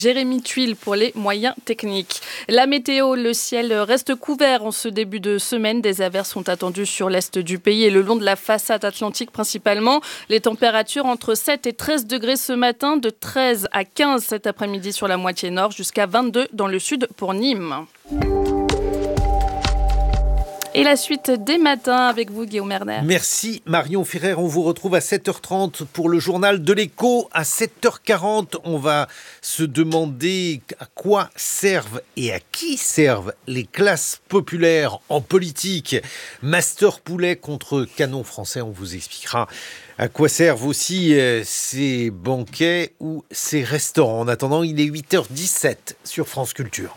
Jérémy Tuile pour les moyens techniques. La météo, le ciel reste couvert en ce début de semaine. Des averses sont attendues sur l'est du pays et le long de la façade atlantique principalement. Les températures entre 7 et 13 degrés ce matin, de 13 à 15 cet après-midi sur la moitié nord, jusqu'à 22 dans le sud pour Nîmes. Et la suite des matins avec vous, Guillaume Erner. Merci Marion Ferrer. On vous retrouve à 7h30 pour le journal de l'Écho. À 7h40, on va se demander à quoi servent et à qui servent les classes populaires en politique. Master poulet contre canon français, on vous expliquera à quoi servent aussi ces banquets ou ces restaurants. En attendant, il est 8h17 sur France Culture.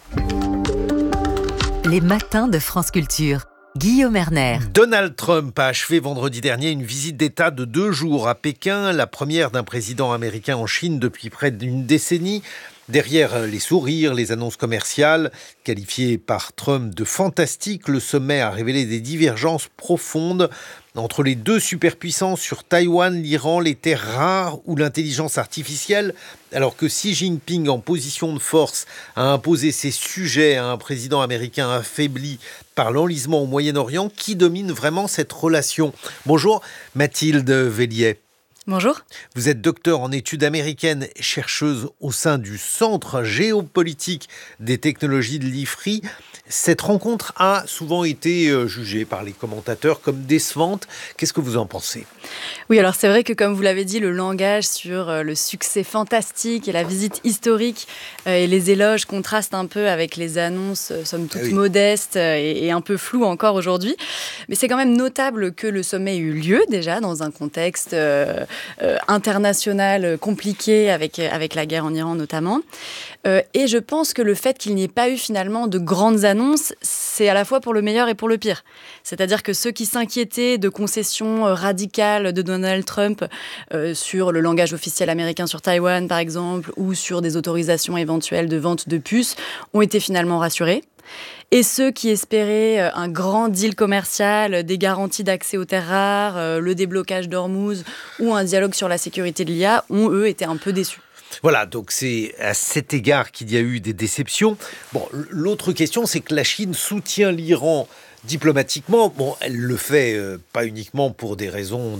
Les matins de France Culture. Guillaume Erner. Donald Trump a achevé vendredi dernier une visite d'État de 2 jours à Pékin, la première d'un président américain en Chine depuis près d'une décennie. Derrière les sourires, les annonces commerciales, qualifiées par Trump de fantastiques, le sommet a révélé des divergences profondes entre les deux superpuissances sur Taïwan, l'Iran, les terres rares ou l'intelligence artificielle, alors que Xi Jinping, en position de force, a imposé ses sujets à un président américain affaibli par l'enlisement au Moyen-Orient. Qui domine vraiment cette relation ? Bonjour Mathilde Velliet. Bonjour. Vous êtes docteur en études américaines, chercheuse au sein du Centre géopolitique des technologies de l'IFRI. Cette rencontre a souvent été jugée par les commentateurs comme décevante. Qu'est-ce que vous en pensez ? Oui, alors c'est vrai que comme vous l'avez dit, le langage sur le succès fantastique et la visite historique et les éloges contrastent un peu avec les annonces, somme toute modestes et un peu floues encore aujourd'hui. Mais c'est quand même notable que le sommet ait eu lieu déjà dans un contexte international compliqué avec la guerre en Iran notamment. Et je pense que le fait qu'il n'y ait pas eu finalement de grandes annonces, c'est à la fois pour le meilleur et pour le pire. C'est-à-dire que ceux qui s'inquiétaient de concessions radicales de Donald Trump sur le langage officiel américain sur Taïwan, par exemple, ou sur des autorisations éventuelles de vente de puces, ont été finalement rassurés. Et ceux qui espéraient un grand deal commercial, des garanties d'accès aux terres rares, le déblocage d'Ormuz ou un dialogue sur la sécurité de l'IA, ont, eux, été un peu déçus. Voilà, donc c'est à cet égard qu'il y a eu des déceptions. Bon, l'autre question, c'est que la Chine soutient l'Iran diplomatiquement. Bon, elle le fait pas uniquement pour des raisons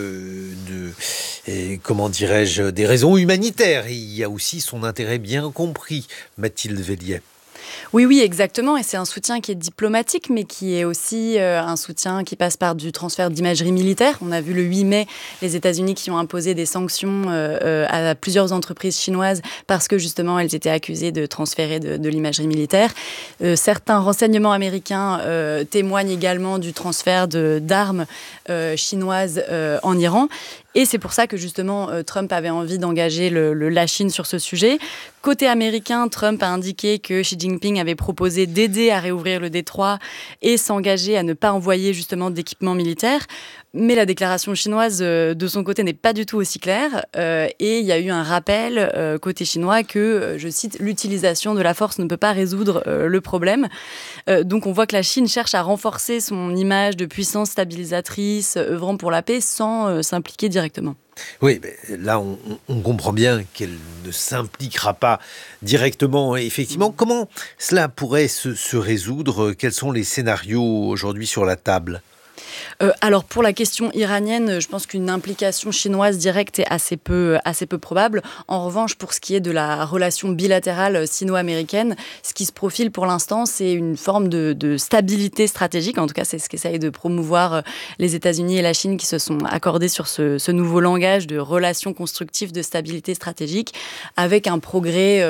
des raisons humanitaires. Il y a aussi son intérêt bien compris, Mathilde Velliet. Oui, exactement. Et c'est un soutien qui est diplomatique, mais qui est aussi un soutien qui passe par du transfert d'imagerie militaire. On a vu le 8 mai les États-Unis qui ont imposé des sanctions à plusieurs entreprises chinoises parce que justement elles étaient accusées de transférer de l'imagerie militaire. Certains renseignements américains témoignent également du transfert d'armes chinoises en Iran. Et c'est pour ça que justement Trump avait envie d'engager la Chine sur ce sujet. Côté américain, Trump a indiqué que Xi Jinping avait proposé d'aider à réouvrir le détroit et s'engager à ne pas envoyer justement d'équipements militaires. Mais la déclaration chinoise, de son côté, n'est pas du tout aussi claire. Et il y a eu un rappel côté chinois que, je cite, l'utilisation de la force ne peut pas résoudre le problème. Donc on voit que la Chine cherche à renforcer son image de puissance stabilisatrice, œuvrant pour la paix, sans s'impliquer directement. Oui, mais là, on comprend bien qu'elle ne s'impliquera pas directement. Effectivement, comment cela pourrait se résoudre ? Quels sont les scénarios aujourd'hui sur la table ? Alors pour la question iranienne, je pense qu'une implication chinoise directe est assez peu probable. En revanche, pour ce qui est de la relation bilatérale sino-américaine, ce qui se profile pour l'instant, c'est une forme de stabilité stratégique. En tout cas, c'est ce qu'essayent de promouvoir les États-Unis et la Chine qui se sont accordés sur ce nouveau langage de relations constructives de stabilité stratégique, avec un progrès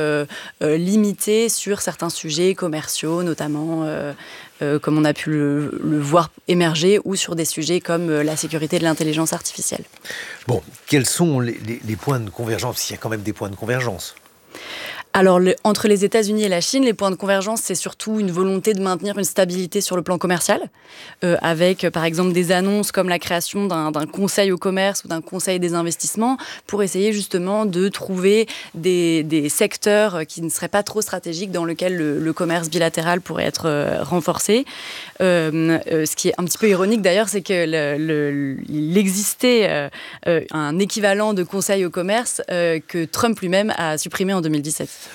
limité sur certains sujets commerciaux, notamment comme on a pu le voir émerger, ou sur des sujets comme la sécurité de l'intelligence artificielle. Bon, quels sont les points de convergence ? Il y a quand même des points de convergence. Alors, entre les États-Unis et la Chine, les points de convergence, c'est surtout une volonté de maintenir une stabilité sur le plan commercial, avec, par exemple, des annonces comme la création d'un conseil au commerce ou d'un conseil des investissements, pour essayer justement de trouver des secteurs qui ne seraient pas trop stratégiques, dans lesquels le commerce bilatéral pourrait être renforcé. Ce qui est un petit peu ironique, d'ailleurs, c'est qu'il existait un équivalent de conseil au commerce que Trump lui-même a supprimé en 2017.